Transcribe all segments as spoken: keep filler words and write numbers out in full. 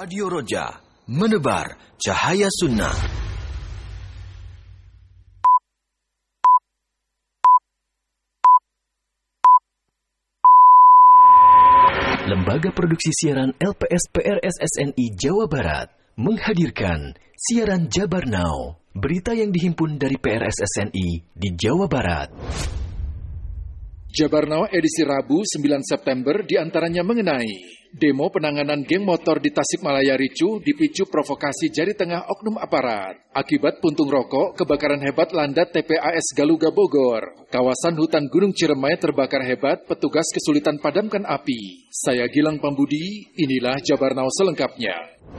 Radio Roja, menebar cahaya sunnah. Lembaga Produksi Siaran L P S P R S S N I Jawa Barat menghadirkan siaran Jabar Now, berita yang dihimpun dari P R S S N I di Jawa Barat. Jabar Now edisi Rabu sembilan September diantaranya mengenai demo penanganan geng motor di Tasikmalaya ricuh dipicu provokasi jari tengah oknum aparat. Akibat puntung rokok, kebakaran hebat landa T P A S Galuga Bogor. Kawasan hutan Gunung Ciremai terbakar hebat, petugas kesulitan padamkan api. Saya Gilang Pambudi, inilah Jabar Now selengkapnya.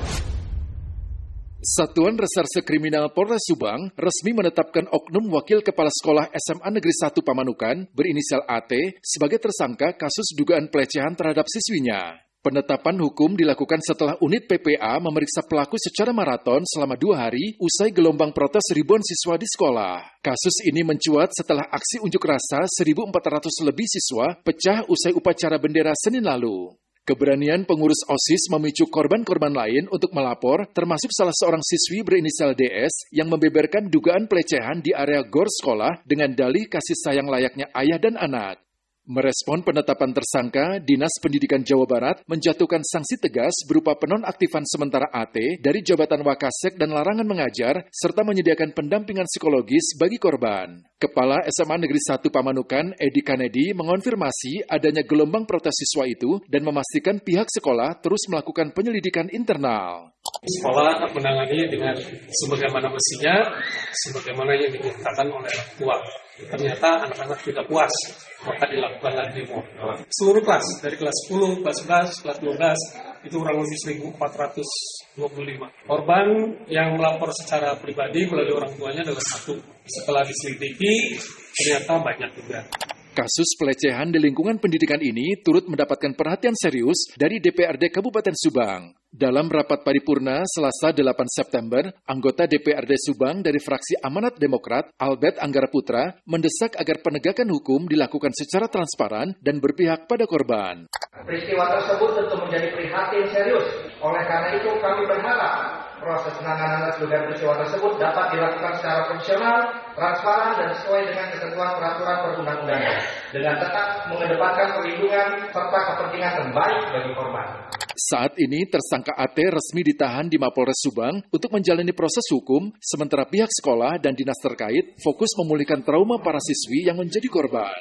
Satuan Reserse Kriminal Polres Subang resmi menetapkan oknum wakil kepala sekolah S M A Negeri satu Pamanukan berinisial A T sebagai tersangka kasus dugaan pelecehan terhadap siswinya. Penetapan hukum dilakukan setelah unit P P A memeriksa pelaku secara maraton selama dua hari usai gelombang protes ribuan siswa di sekolah. Kasus ini mencuat setelah aksi unjuk rasa seribu empat ratus lebih siswa pecah usai upacara bendera Senin lalu. Keberanian pengurus OSIS memicu korban-korban lain untuk melapor, termasuk salah seorang siswi berinisial D S yang membeberkan dugaan pelecehan di area gor sekolah dengan dalih kasih sayang layaknya ayah dan anak. Merespon penetapan tersangka, Dinas Pendidikan Jawa Barat menjatuhkan sanksi tegas berupa penonaktifan sementara A T dari jabatan Wakasek dan larangan mengajar, serta menyediakan pendampingan psikologis bagi korban. Kepala S M A Negeri satu Pamanukan, Edi Kanedi, mengonfirmasi adanya gelombang protes siswa itu dan memastikan pihak sekolah terus melakukan penyelidikan internal. Sekolah menangani dengan sebagaimana mestinya, sebagaimana yang dimintakan oleh orang tua. Ternyata anak-anak tidak puas, maka dilakukan demo. Seluruh kelas, dari kelas sepuluh, kelas sebelas, kelas dua belas, itu kurang lebih seribu empat ratus dua puluh lima. Korban yang melapor secara pribadi melalui orang tuanya adalah satu. Setelah diselidiki, ternyata banyak juga. Kasus pelecehan di lingkungan pendidikan ini turut mendapatkan perhatian serius dari D P R D Kabupaten Subang. Dalam rapat paripurna Selasa delapan September, anggota D P R D Subang dari fraksi Amanat Demokrat, Albert Anggara Putra, mendesak agar penegakan hukum dilakukan secara transparan dan berpihak pada korban. Peristiwa tersebut tentu menjadi prihatin serius. Oleh karena itu kami berharap proses penanganan dugaan peristiwa tersebut dapat dilakukan secara profesional, transparan, dan sesuai dengan ketentuan peraturan perundang-undangan, dengan tetap mengedepankan perlindungan serta kepentingan terbaik bagi korban. Saat ini tersangka A T resmi ditahan di Mapolres Subang untuk menjalani proses hukum, sementara pihak sekolah dan dinas terkait fokus memulihkan trauma para siswi yang menjadi korban.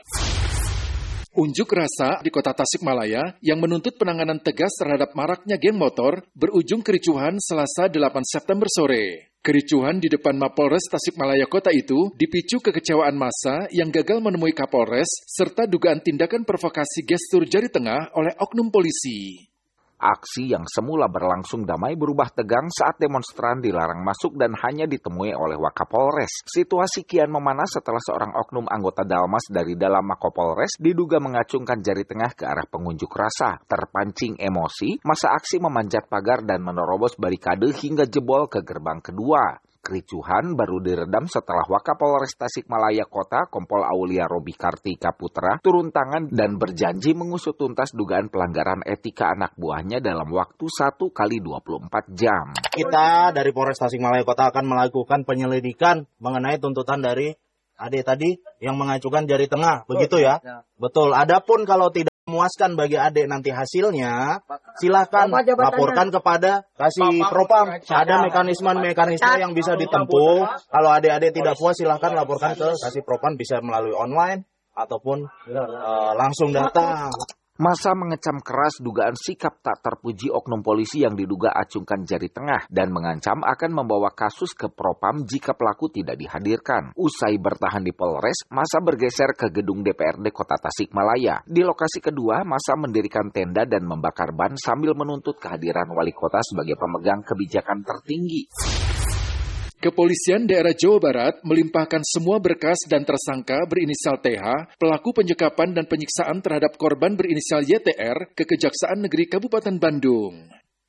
Unjuk rasa di kota Tasikmalaya yang menuntut penanganan tegas terhadap maraknya geng motor berujung kericuhan Selasa delapan September sore. Kericuhan di depan Mapolres Tasikmalaya kota itu dipicu kekecewaan massa yang gagal menemui Kapolres serta dugaan tindakan provokasi gestur jari tengah oleh oknum polisi. Aksi yang semula berlangsung damai berubah tegang saat demonstran dilarang masuk dan hanya ditemui oleh Wakapolres. Situasi kian memanas setelah seorang oknum anggota Dalmas dari dalam Makopolres diduga mengacungkan jari tengah ke arah pengunjuk rasa. Terpancing emosi, masa aksi memanjat pagar dan menerobos barikade hingga jebol ke gerbang kedua. Kericuhan baru diredam setelah Wakapolres Tasikmalaya Kota Kompol Aulia Robi Kartika Putra turun tangan dan berjanji mengusut tuntas dugaan pelanggaran etika anak buahnya dalam waktu satu kali dua puluh empat jam. Kita dari Polres Tasikmalaya Kota akan melakukan penyelidikan mengenai tuntutan dari Ade tadi yang mengacukan jari tengah, begitu ya? ya. Betul. Adapun kalau tidak memuaskan bagi adik nanti hasilnya, silakan laporkan kepada kasih propam. Ada mekanisme-mekanisme yang bisa ditempuh. Kalau adik-adik tidak puas, silakan laporkan ke kasih propam, bisa melalui online ataupun uh, langsung datang. Massa mengecam keras dugaan sikap tak terpuji oknum polisi yang diduga acungkan jari tengah dan mengancam akan membawa kasus ke propam jika pelaku tidak dihadirkan. Usai bertahan di Polres, massa bergeser ke gedung D P R D Kota Tasikmalaya. Di lokasi kedua, massa mendirikan tenda dan membakar ban sambil menuntut kehadiran wali kota sebagai pemegang kebijakan tertinggi. Kepolisian daerah Jawa Barat melimpahkan semua berkas dan tersangka berinisial T H, pelaku penyekapan dan penyiksaan terhadap korban berinisial Y T R ke Kejaksaan Negeri Kabupaten Bandung.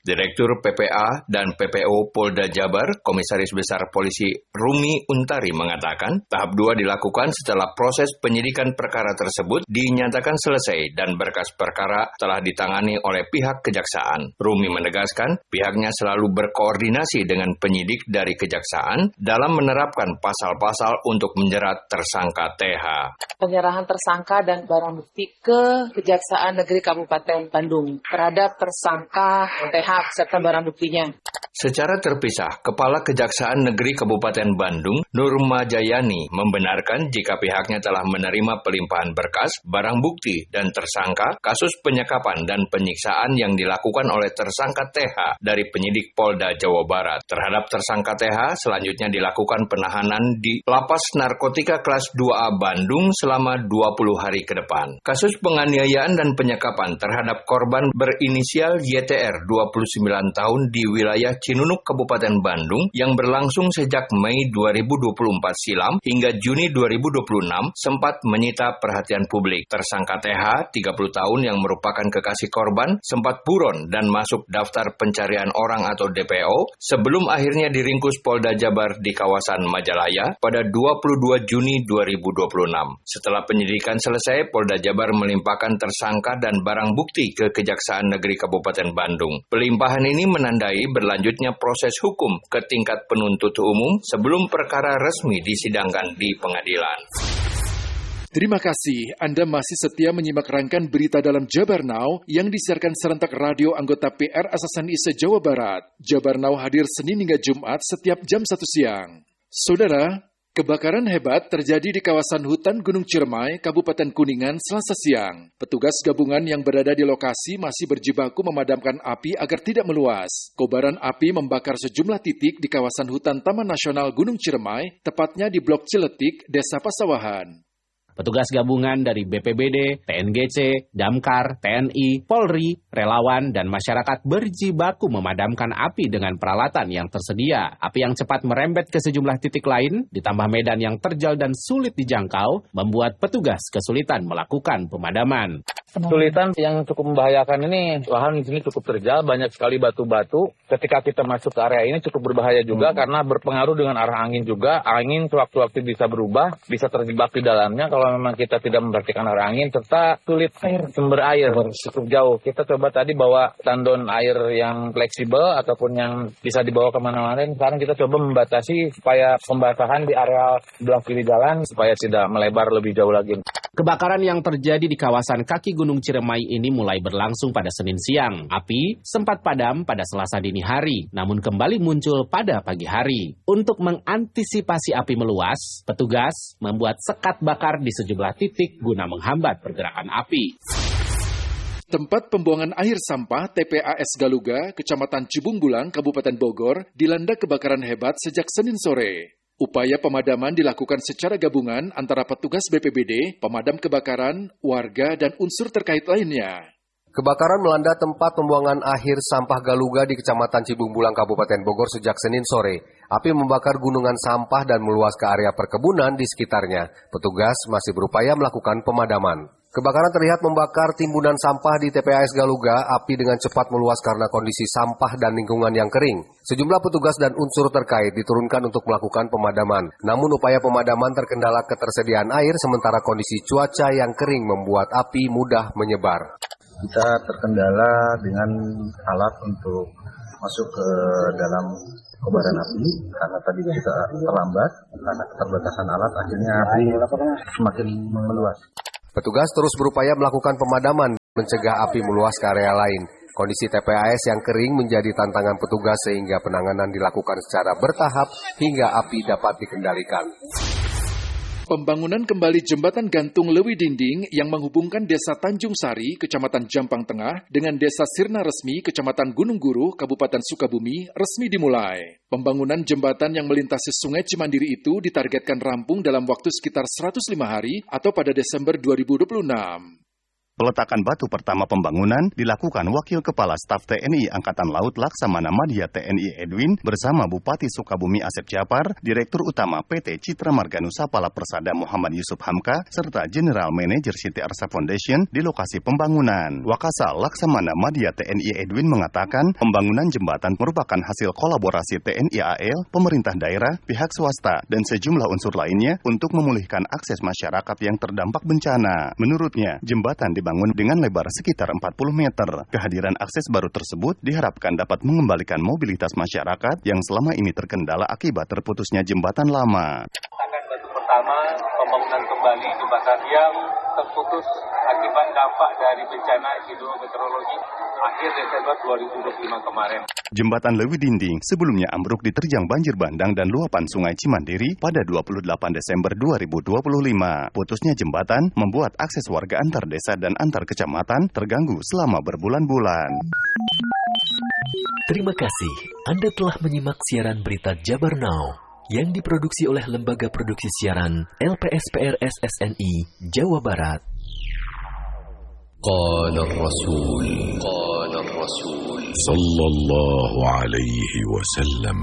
Direktur P P A dan P P O Polda Jabar, Komisaris Besar Polisi Rumi Untari mengatakan, tahap dua dilakukan setelah proses penyidikan perkara tersebut dinyatakan selesai dan berkas perkara telah ditangani oleh pihak kejaksaan. Rumi menegaskan, pihaknya selalu berkoordinasi dengan penyidik dari kejaksaan dalam menerapkan pasal-pasal untuk menjerat tersangka T H. Penyerahan tersangka dan barang bukti ke Kejaksaan Negeri Kabupaten Bandung terhadap tersangka T H serta barang buktinya. Secara terpisah, Kepala Kejaksaan Negeri Kabupaten Bandung, Nur Majayani, membenarkan jika pihaknya telah menerima pelimpahan berkas, barang bukti, dan tersangka kasus penyekapan dan penyiksaan yang dilakukan oleh tersangka T H dari penyidik Polda Jawa Barat. Terhadap tersangka T H, selanjutnya dilakukan penahanan di Lapas Narkotika Kelas dua A Bandung selama dua puluh hari ke depan. Kasus penganiayaan dan penyekapan terhadap korban berinisial Y T R dua puluh sembilan tahun di wilayah Cinunuk, Kabupaten Bandung yang berlangsung sejak Mei dua ribu dua puluh empat silam hingga Juni dua ribu dua puluh enam sempat menyita perhatian publik. Tersangka T H, tiga puluh tahun yang merupakan kekasih korban, sempat buron dan masuk daftar pencarian orang atau D P O sebelum akhirnya diringkus Polda Jabar di kawasan Majalaya pada dua puluh dua Juni dua ribu dua puluh enam. Setelah penyidikan selesai, Polda Jabar melimpahkan tersangka dan barang bukti ke Kejaksaan Negeri Kabupaten Bandung. Pelimpahan ini menandai berlanjut proses hukum ke tingkat penuntut umum sebelum perkara resmi disidangkan di pengadilan. Terima kasih Anda masih setia menyimak rangkaian berita dalam Jabar Now yang disiarkan serentak radio anggota P R S S N I se-Jawa Barat. Jabar Now hadir Senin hingga Jumat setiap jam satu siang. Saudara, kebakaran hebat terjadi di kawasan hutan Gunung Ciremai, Kabupaten Kuningan, Selasa siang. Petugas gabungan yang berada di lokasi masih berjibaku memadamkan api agar tidak meluas. Kobaran api membakar sejumlah titik di kawasan hutan Taman Nasional Gunung Ciremai, tepatnya di Blok Ciletik, Desa Pasawahan. Petugas gabungan dari B P B D, T N G C, Damkar, T N I, Polri, relawan, dan masyarakat berjibaku memadamkan api dengan peralatan yang tersedia. Api yang cepat merembet ke sejumlah titik lain, ditambah medan yang terjal dan sulit dijangkau, membuat petugas kesulitan melakukan pemadaman. Kesulitan yang cukup membahayakan ini, lahan di sini cukup terjal, banyak sekali batu-batu. Ketika kita masuk ke area ini cukup berbahaya juga hmm. karena berpengaruh dengan arah angin juga. Angin sewaktu-waktu bisa berubah, bisa terjebak di dalamnya kalau memang kita tidak memperhatikan arah angin, serta sulit air, sumber air cukup jauh. Kita coba tadi bawa tandon air yang fleksibel ataupun yang bisa dibawa kemana-mana. Sekarang kita coba membatasi supaya pembasahan di area belah kiri jalan supaya tidak melebar lebih jauh lagi. Kebakaran yang terjadi di kawasan kaki Gunung Ciremai ini mulai berlangsung pada Senin siang. Api sempat padam pada Selasa dini hari, namun kembali muncul pada pagi hari. Untuk mengantisipasi api meluas, petugas membuat sekat bakar di sejumlah titik guna menghambat pergerakan api. Tempat pembuangan air sampah T P A S Galuga, Kecamatan Cibung Bulang, Kabupaten Bogor, dilanda kebakaran hebat sejak Senin sore. Upaya pemadaman dilakukan secara gabungan antara petugas B P B D, pemadam kebakaran, warga, dan unsur terkait lainnya. Kebakaran melanda tempat pembuangan akhir sampah Galuga di Kecamatan Cibung Bulang, Kabupaten Bogor sejak Senin sore. Api membakar gunungan sampah dan meluas ke area perkebunan di sekitarnya. Petugas masih berupaya melakukan pemadaman. Kebakaran terlihat membakar timbunan sampah di T P A S Galuga. Api dengan cepat meluas karena kondisi sampah dan lingkungan yang kering. Sejumlah petugas dan unsur terkait diturunkan untuk melakukan pemadaman. Namun upaya pemadaman terkendala ketersediaan air sementara kondisi cuaca yang kering membuat api mudah menyebar. Kita terkendala dengan alat untuk masuk ke dalam kobaran api karena tadi kita terlambat karena keterbatasan alat, akhirnya api semakin meluas. Petugas terus berupaya melakukan pemadaman, mencegah api meluas ke area lain. Kondisi T P A S yang kering menjadi tantangan petugas sehingga penanganan dilakukan secara bertahap hingga api dapat dikendalikan. Pembangunan kembali jembatan gantung Lewi Dinding yang menghubungkan Desa Tanjung Sari, Kecamatan Jampang Tengah, dengan Desa Sirna Resmi, Kecamatan Gunung Guru, Kabupaten Sukabumi, resmi dimulai. Pembangunan jembatan yang melintasi Sungai Cimandiri itu ditargetkan rampung dalam waktu sekitar seratus lima hari atau pada Desember dua ribu dua puluh enam. Peletakan batu pertama pembangunan dilakukan Wakil Kepala Staf T N I Angkatan Laut Laksamana Madya T N I Edwin bersama Bupati Sukabumi Asep Japar, Direktur Utama P T Citra Marga Nusapala Persada Muhammad Yusuf Hamka, serta General Manager Siti Arsa Foundation di lokasi pembangunan. Wakasa Laksamana Madya T N I Edwin mengatakan pembangunan jembatan merupakan hasil kolaborasi T N I A L, pemerintah daerah, pihak swasta, dan sejumlah unsur lainnya untuk memulihkan akses masyarakat yang terdampak bencana. Menurutnya, jembatan dibangun dengan lebar sekitar empat puluh meter. Kehadiran akses baru tersebut diharapkan dapat mengembalikan mobilitas masyarakat yang selama ini terkendala akibat terputusnya jembatan lama. Tangan batu pertama, pembangunan kembali jembatan yang terputus akibat dampak dari bencana hidrometeorologi akhir Desember dua ribu dua puluh lima kemarin. Jembatan Lewi Dinding sebelumnya ambruk diterjang banjir bandang dan luapan sungai Cimandiri pada dua puluh delapan Desember dua ribu dua puluh lima. Putusnya jembatan membuat akses warga antar desa dan antar kecamatan terganggu selama berbulan-bulan. Terima kasih Anda telah menyimak siaran berita Jabar Now yang diproduksi oleh Lembaga Produksi Siaran L P S P R S S N I Jawa Barat. Qala Rasul Qala Rasul sallallahu alaihi wasallam.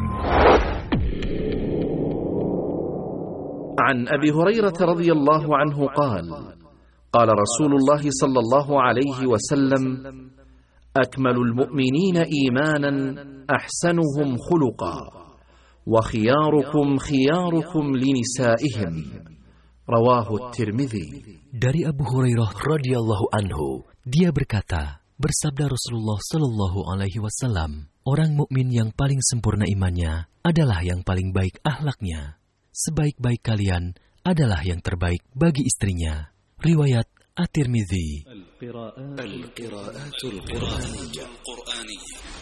عن أبي هريرة رضي الله عنه قال قال رسول الله صلى الله عليه وسلم أكمل المؤمنين إيمانا أحسنهم خلقا وخياركم خياركم لنسائهم رواه الترمذي. Dari Abu Hurairah radhiyallahu anhu, dia berkata, bersabda Rasulullah sallallahu alaihi wasallam, orang mukmin yang paling sempurna imannya adalah yang paling baik akhlaknya. Sebaik-baik kalian adalah yang terbaik bagi istrinya. Riwayat At-Tirmidzi. Al-qira'atul Qur'aniyah.